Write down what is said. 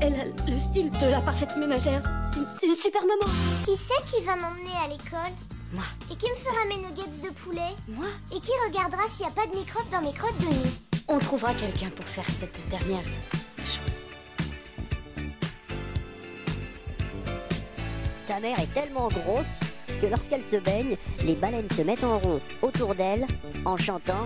Elle a le style de la parfaite ménagère. C'est une super maman. Qui c'est qui va m'emmener à l'école? Moi. Et qui me fera mes nuggets de poulet? Moi. Et qui regardera s'il n'y a pas de microbes dans mes crottes de nez? On trouvera quelqu'un pour faire cette dernière chose. Ta mère est tellement grosse que lorsqu'elle se baigne, les baleines se mettent en rond autour d'elle en chantant